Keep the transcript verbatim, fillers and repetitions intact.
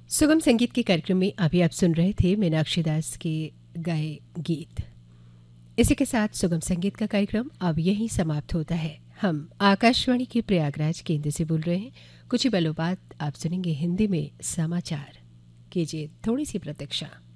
सुगम संगीत के कार्यक्रम में अभी आप सुन रहे थे मीनाक्षी दास के गाए गीत। इसी के साथ सुगम संगीत का कार्यक्रम अब यहीं समाप्त होता है। हम आकाशवाणी के प्रयागराज केंद्र से बोल रहे हैं। कुछ ही पलों बाद आप सुनेंगे हिंदी में समाचार। कीजिए थोड़ी सी प्रतीक्षा।